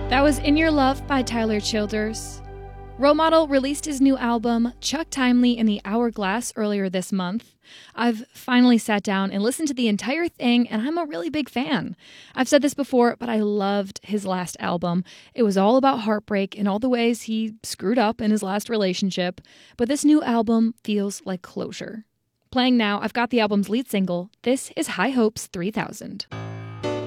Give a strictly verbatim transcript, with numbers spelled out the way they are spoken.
That was In Your Love by Tyler Childers. Role Model released his new album, Chuck Timely in the Hourglass, earlier this month. I've finally sat down and listened to the entire thing, and I'm a really big fan. I've said this before, but I loved his last album. It was all about heartbreak and all the ways he screwed up in his last relationship, but this new album feels like closure. Playing now, I've got the album's lead single. This is High Hopes three thousand.